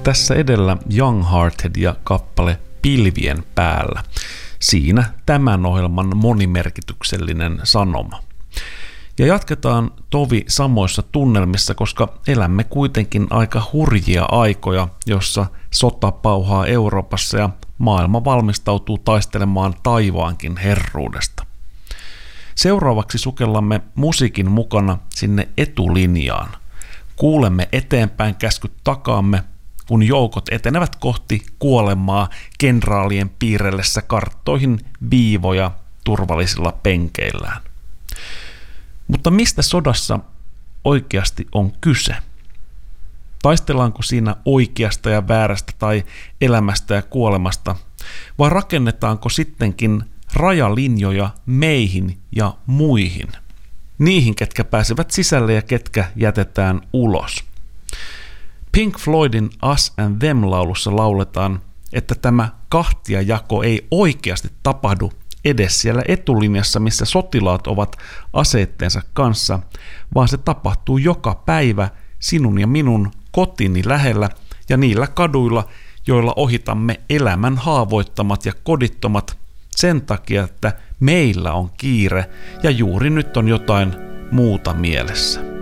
Tässä edellä Young-Hearted ja kappale Pilvien päällä. Siinä tämän ohjelman monimerkityksellinen sanoma. Ja jatketaan tovi samoissa tunnelmissa, koska elämme kuitenkin aika hurjia aikoja, jossa sota pauhaa Euroopassa ja maailma valmistautuu taistelemaan taivaankin herruudesta. Seuraavaksi sukellamme musiikin mukana sinne etulinjaan. Kuulemme eteenpäin käskyt takaamme, kun joukot etenevät kohti kuolemaa kenraalien piirrellessä karttoihin viivoja turvallisilla penkeillään. Mutta mistä sodassa oikeasti on kyse? Taistellaanko siinä oikeasta ja väärästä tai elämästä ja kuolemasta, vai rakennetaanko sittenkin rajalinjoja meihin ja muihin? Niihin, ketkä pääsevät sisälle ja ketkä jätetään ulos. Pink Floydin Us and Them-laulussa lauletaan, että tämä kahtiajako ei oikeasti tapahdu edes siellä etulinjassa, missä sotilaat ovat aseitteensa kanssa, vaan se tapahtuu joka päivä sinun ja minun kotini lähellä ja niillä kaduilla, joilla ohitamme elämän haavoittamat ja kodittomat sen takia, että meillä on kiire ja juuri nyt on jotain muuta mielessä.